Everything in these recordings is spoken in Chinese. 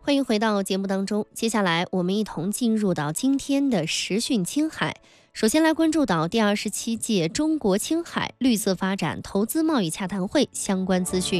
欢迎回到节目当中，接下来我们一同进入到今天的时讯青海。首先来关注到第27届中国青海绿色发展投资贸易洽谈会相关资讯。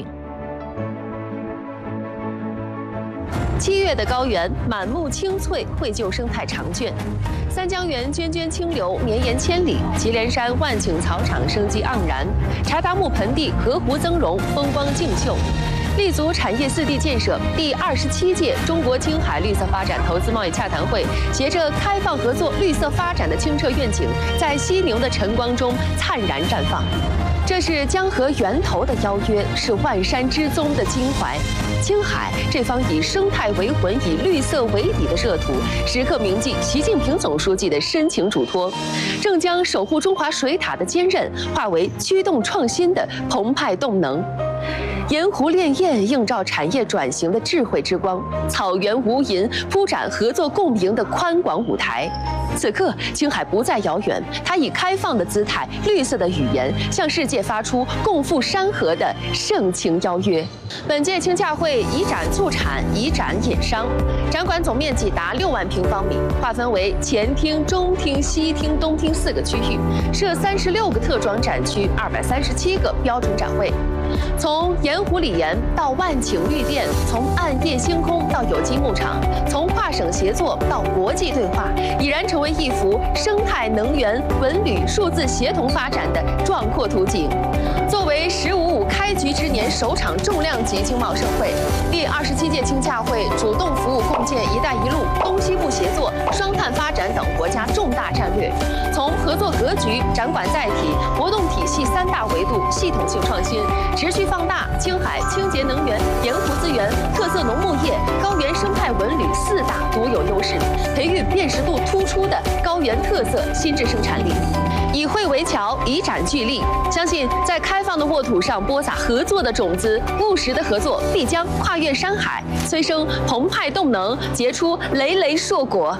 7月的高原满目青翠，绘就生态长卷。三江源涓涓清流，绵延千里；祁连山万顷草场，生机盎然；柴达木盆地河湖增容，风光竞秀。立足产业4地建设，第27届中国青海绿色发展投资贸易洽谈会，携着开放合作、绿色发展的清澈愿景，在犀牛的晨光中灿然绽放。这是江河源头的邀约，是万山之宗的襟怀。青海这方以生态为魂、以绿色为底的热土，时刻铭记习近平总书记的深情嘱托，正将守护中华水塔的坚韧化为驱动创新的澎湃动能。盐湖潋滟映照产业转型的智慧之光，草原无垠铺展合作共赢的宽广舞台。此刻，青海不再遥远，它以开放的姿态、绿色的语言，向世界发出共赴山河的盛情邀约。本届青洽会以展促产，以展引商，展馆总面积达6万平方米，划分为前厅、中厅、西厅、东厅4个区域，设36个特装展区，237个标准展位。从盐湖里盐到万顷绿电，从暗夜星空到有机牧场，从跨省协作到国际对话，已然成为一幅生态、能源、文旅、数字协同发展的壮阔图景。作为“15+5”开局之年首场重量级经贸盛会，第27届青洽会主动服务共建“一带一路”、东西部协作、双碳发展等国家重大战略。从合作格局、展馆载体、活动体系3大维度系统性创新，持续放大青海清洁能源、盐湖资源、特色农牧业、高原生态文旅4大独有优势，培育辨识度突出的高原特色新质生产力。以会为桥，以展聚力，相信在开放的沃土上播撒合作的种子，务实的合作必将跨越山海，催生澎湃动能，结出累累硕果。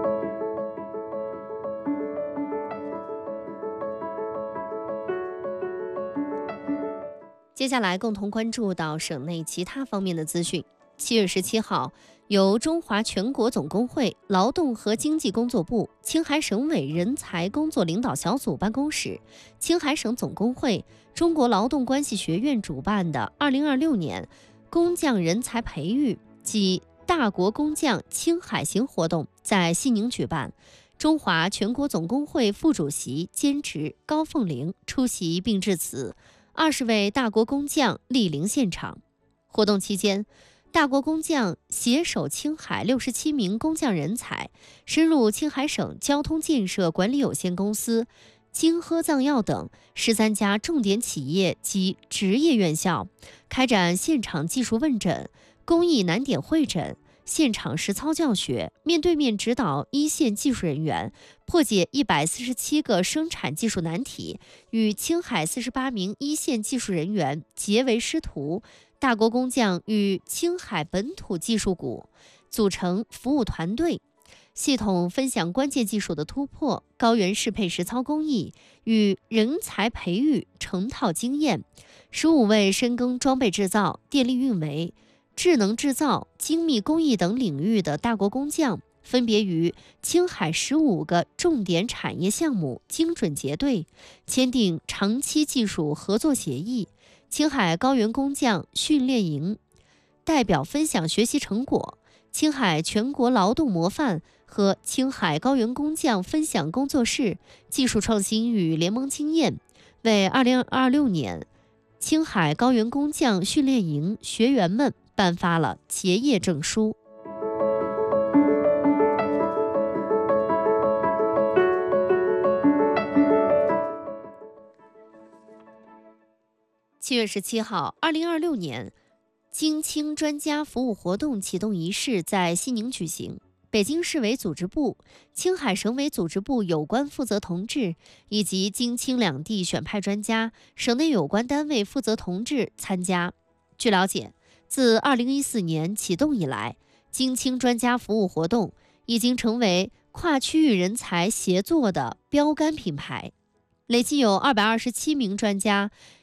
接下来共同关注到省内其他方面的资讯。7月17号，由中华全国总工会劳动和经济工作部、青海省委人才工作领导小组办公室、青海省总工会、中国劳动关系学院主办的2026年工匠人才培育暨大国工匠青海行活动在西宁举办。中华全国总工会副主席兼职高凤玲出席并致辞，20位大国工匠莅临现场。活动期间，大国工匠携手青海67名工匠人才，深入青海省交通建设管理有限公司、金呵藏药等13家重点企业及职业院校，开展现场技术问诊、工艺难点会诊、现场实操教学，面对面指导一线技术人员破解147个生产技术难题，与青海48名一线技术人员结为师徒。大国工匠与青海本土技术股组成服务团队，系统分享关键技术的突破、高原适配实操工艺与人才培育成套经验。15位深耕装备制造、电力运维、智能制造、精密工艺等领域的大国工匠，分别与青海15个重点产业项目精准结对，签订长期技术合作协议。青海高原工匠训练营代表分享学习成果，青海全国劳动模范和青海高原工匠分享工作室技术创新与联盟经验，为2026年青海高原工匠训练营学员们颁发了结业证书。7月17号，2026年京青专家服务活动启动仪式在西宁举行。北京市委组织部、青海省委组织部有关负责同志以及京青两地选派专家、省内有关单位负责同志参加。据了解，自2014年启动以来，京青专家服务活动已经成为跨区域人才协作的标杆品牌。累计有227名专家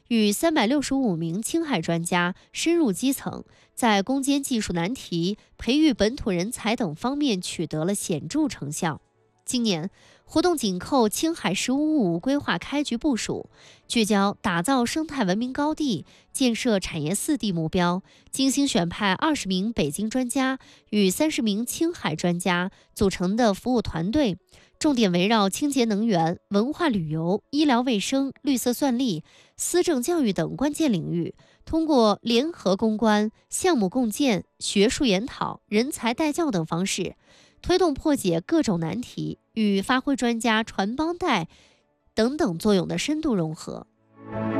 与365名青海专家深入基层，在攻坚技术难题、培育本土人才等方面取得了显著成效。今年，活动紧扣青海“15+5”规划开局部署，聚焦打造生态文明高地、建设产业4地目标，精心选派20名北京专家与30名青海专家组成的服务团队，重点围绕清洁能源、文化旅游、医疗卫生、绿色算力、思政教育等关键领域，通过联合攻关、项目共建、学术研讨、人才带教等方式，推动破解各种难题与发挥专家传帮带等等作用的深度融合。